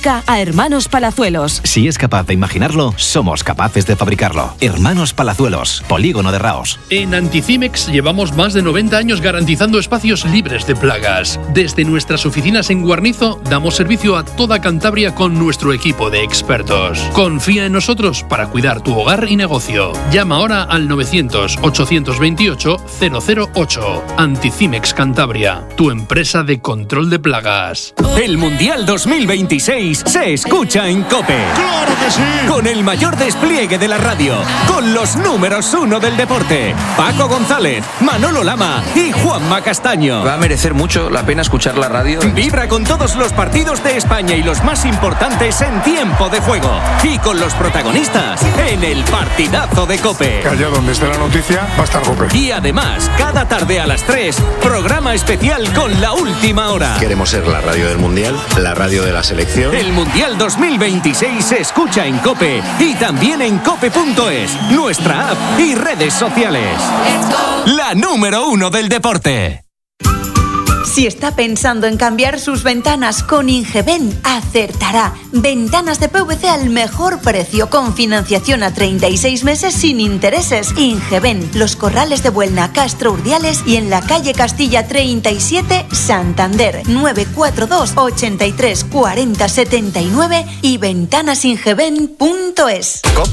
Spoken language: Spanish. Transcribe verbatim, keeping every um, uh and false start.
Busca a Hermanos Palazuelos. Si es capaz de imaginarlo, somos capaces de fabricarlo. Hermanos Palazuelos, Polígono de Raos. En Anticimex llevamos más de noventa años garantizando espacios libres de plagas. Desde nuestras oficinas en Guarnizo damos servicio a toda Cantabria con nuestro equipo de expertos. Confía en nosotros para cuidar tu hogar y negocio. Llama ahora al novecientos, ochocientos veintiocho, cero cero ocho. Anticimex Cantabria, tu empresa de control de plagas. El Mundial dos mil veintiséis se escucha en COPE. ¡Claro que sí! Con el mayor despliegue de la radio, con los números uno del deporte, Paco González, Manolo Lama y Juanma Castaño. Va a merecer mucho la pena escuchar la radio. Vibra con todos los partidos de España y los más importantes en tiempo de juego. Y con los protagonistas en el partidazo de COPE. Que allá donde esté la noticia va a estar COPE. Y además, cada tarde a las tres, programa especial con la última hora. Queremos ser la radio del Mundial, la radio de la selección. El Mundial dos mil veintiséis se escucha en COPE y también en cope punto es, nuestra app y redes sociales. La número uno del deporte. Si está pensando en cambiar sus ventanas con Ingeben, acertará. Ventanas de P V C al mejor precio, con financiación a treinta y seis meses sin intereses. Ingeben, Los Corrales de Buelna, Castro Urdiales y en la calle Castilla treinta y siete, Santander. nueve cuatro dos, ochenta y tres, cuarenta, setenta y nueve y ventanasingeben punto es. COPE.